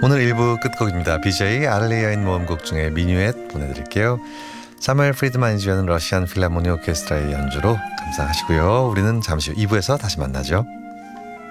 오늘 1부 끝곡입니다. BJ 아를리아인 모음곡 중에 미뉴엣 보내드릴게요. 사무엘 프리드만이 지휘하는 러시안 필라모니 오케스트라의 연주로 감상하시고요. 우리는 잠시 후 2부에서 다시 만나죠.